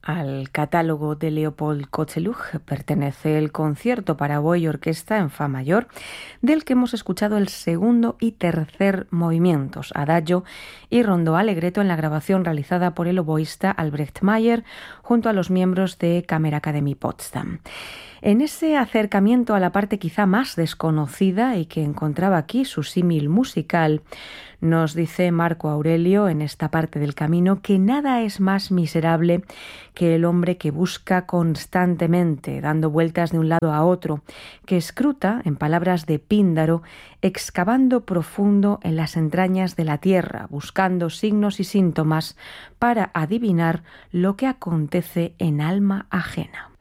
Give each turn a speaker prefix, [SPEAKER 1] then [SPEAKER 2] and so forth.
[SPEAKER 1] Al catálogo de Leopold Kozeluch pertenece el concierto para oboe y orquesta en fa mayor, del que hemos escuchado el segundo y tercer movimientos, adagio y rondó allegretto, en la grabación realizada por el oboísta Albrecht Mayer junto a los miembros de Kammerakademie Potsdam. En ese acercamiento a la parte quizá más desconocida y que encontraba aquí su símil musical, nos dice Marco Aurelio en esta parte del camino que nada es más miserable que el hombre que busca constantemente, dando vueltas de un lado a otro, que escruta, en palabras de Píndaro, excavando profundo en las entrañas de la tierra, buscando signos y síntomas para adivinar lo que acontece en alma ajena.